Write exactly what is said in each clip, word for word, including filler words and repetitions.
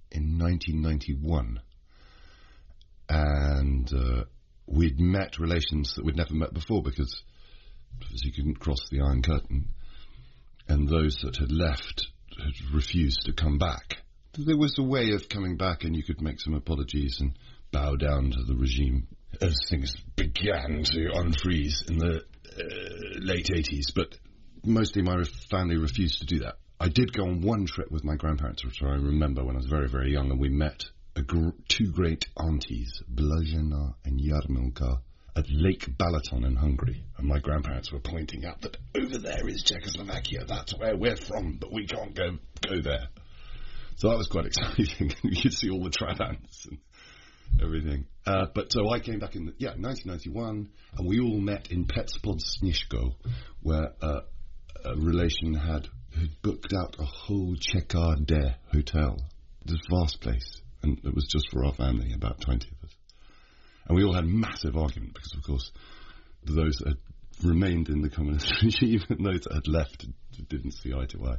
in nineteen ninety-one. And uh, we'd met relations that we'd never met before because, because you couldn't cross the Iron Curtain. And those that had left had refused to come back. There was a way of coming back, and you could make some apologies and bow down to the regime as things began to unfreeze in the uh, late eighties. But mostly my family refused to do that. I did go on one trip with my grandparents, which I remember when I was very, very young, and we met a gr- two great aunties, Blazena and Yarmilka, at Lake Balaton in Hungary. And my grandparents were pointing out that over there is Czechoslovakia, that's where we're from, but we can't go go there. So that was quite exciting. You could see all the trams and everything. Uh, but so I came back in, the, yeah, nineteen ninety-one, and we all met in Petspodsnishko, where uh, a relation had, had booked out a whole Chekar De hotel. This vast place, and it was just for our family, about twenty of us. And we all had a massive argument because, of course, those that had remained in the communist regime and those that had left didn't see eye to eye.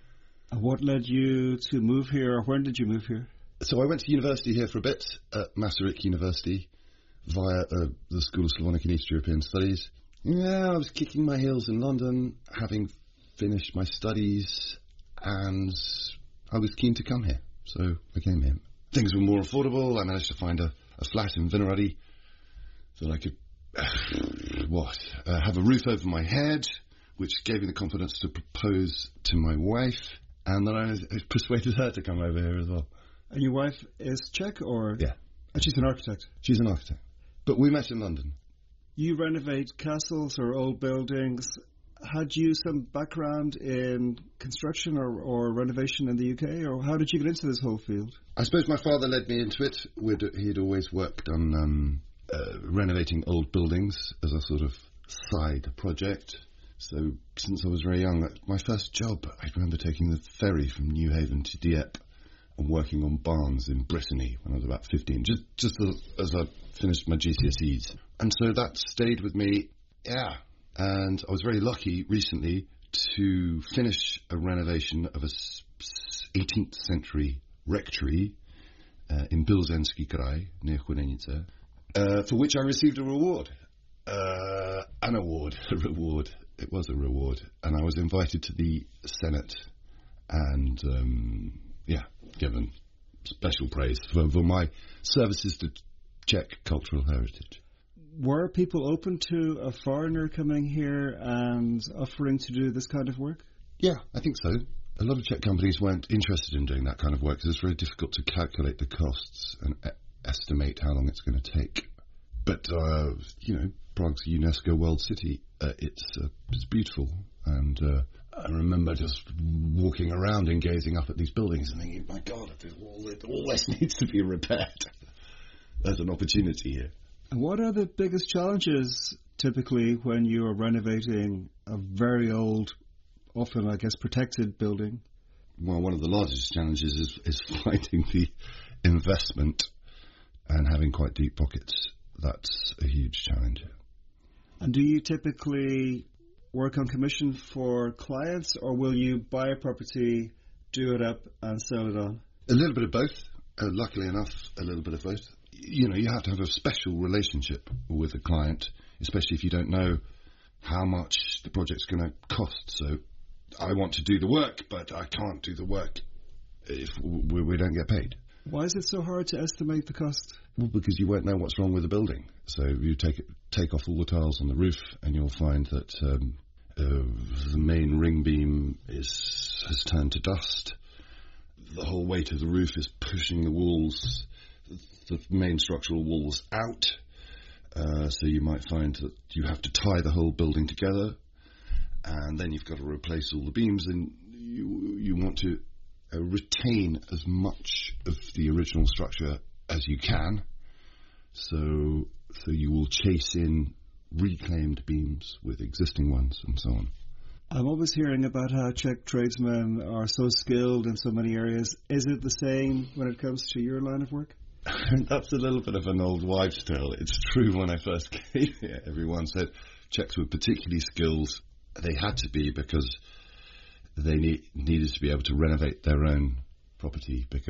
What led you to move here, or when did you move here? So I went to university here for a bit, at Masaryk University, via uh, the School of Slavonic and East European Studies. Yeah, I was kicking my heels in London, having finished my studies, and I was keen to come here, so I came here. Things were more affordable. I managed to find a, a flat in Vinohrady so that I could, uh, what, uh, have a roof over my head, which gave me the confidence to propose to my wife, and then I, I persuaded her to come over here as well. And your wife is Czech, or? Yeah. And she's an architect? She's an architect. But we met in London. You renovate castles or old buildings. Had you some background in construction or, or renovation in the U K, or how did you get into this whole field? I suppose my father led me into it. We'd, he'd always worked on um, uh, renovating old buildings as a sort of side project. So since I was very young, my first job, I remember taking the ferry from Newhaven to Dieppe and working on barns in Brittany when I was about fifteen, just just as, as I finished my G C S Es. And so that stayed with me, yeah. And I was very lucky recently to finish a renovation of a eighteenth century rectory uh, in Bilzensky Krai, near Chudenice, uh, for which I received a reward. Uh, an award, a reward. It was a reward. And I was invited to the Senate and, um, yeah, given special praise for, for my services to Czech cultural heritage. Were people open to a foreigner coming here and offering to do this kind of work? Yeah, I think so. A lot of Czech companies weren't interested in doing that kind of work because it's very difficult to calculate the costs and e- estimate how long it's going to take. But, uh, you know, Prague's a UNESCO World City. Uh, it's, uh, it's beautiful. And uh, I remember just walking around and gazing up at these buildings and thinking, my God, all, all this needs to be repaired. There's an opportunity here. What are the biggest challenges typically when you are renovating a very old, often, I guess, protected building? Well, one of the largest challenges is, is finding the investment and having quite deep pockets. That's a huge challenge. And do you typically work on commission for clients, or will you buy a property, do it up, and sell it on? A little bit of both. Uh, luckily enough, a little bit of both. You know, you have to have a special relationship with a client, especially if you don't know how much the project's going to cost. So I want to do the work, but I can't do the work if we, we don't get paid. Why is it so hard to estimate the cost? Well, because you won't know what's wrong with the building. So you take it, take off all the tiles on the roof, and you'll find that um, uh, the main ring beam is has turned to dust. The whole weight of the roof is pushing the walls, the main structural walls out. Uh, so you might find that you have to tie the whole building together, and then you've got to replace all the beams, and you you want to uh, retain as much of the original structure as you can. So so you will chase in reclaimed beams with existing ones and so on. I'm always hearing about how Czech tradesmen are so skilled in so many areas. Is it the same when it comes to your line of work? That's a little bit of an old wives' tale. It's true, when I first came here, everyone said Czechs were particularly skilled. They had to be because they need, needed to be able to renovate their own property because